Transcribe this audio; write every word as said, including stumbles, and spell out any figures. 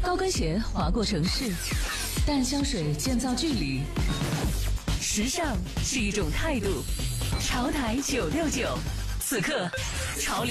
高跟鞋划过城市，淡香水建造距离。时尚是一种态度，潮台九六九，此刻潮流。